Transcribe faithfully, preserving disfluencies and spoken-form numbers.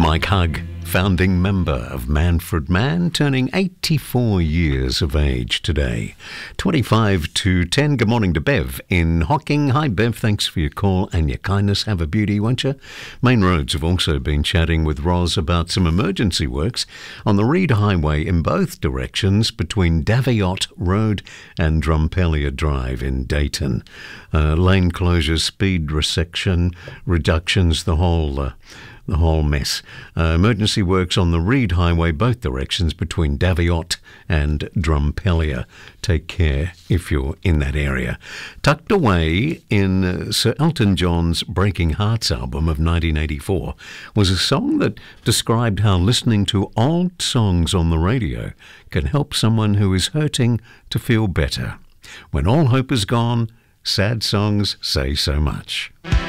Mike Hug, founding member of Manfred Mann, turning eighty-four years of age today. twenty-five to ten. Good morning to Bev in Hocking. Hi, Bev. Thanks for your call and your kindness. Have a beauty, won't you? Main Roads have also been chatting with Roz about some emergency works on the Reed Highway in both directions between Daviot Road and Drumpelia Drive in Dayton. Uh, lane closures, speed resection, reductions, the whole... Uh, The whole mess. Uh, emergency works on the Reed Highway, both directions between Daviot and Drumpelia. Take care if you're in that area. Tucked away in uh, Sir Elton John's Breaking Hearts album of nineteen eighty-four was a song that described how listening to old songs on the radio can help someone who is hurting to feel better. When all hope is gone, sad songs say so much.